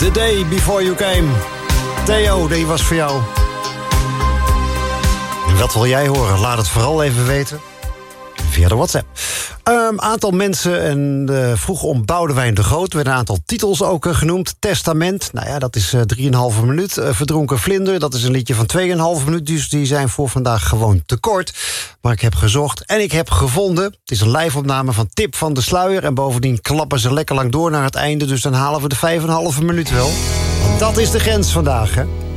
The Day Before You Came. Theo, die was voor jou. En wat wil jij horen? Laat het vooral even weten. Via de WhatsApp. Aantal mensen en vroeg om Boudewijn de Groot. Er werden een aantal titels ook genoemd. Testament, nou ja, dat is 3,5 minuut. Verdronken Vlinder, dat is een liedje van 2,5 minuut. Dus die zijn voor vandaag gewoon te kort. Maar ik heb gezocht en ik heb gevonden. Het is een live-opname van Tip van de Sluier. En bovendien klappen ze lekker lang door naar het einde. Dus dan halen we de 5,5 minuut wel. Want dat is de grens vandaag, hè.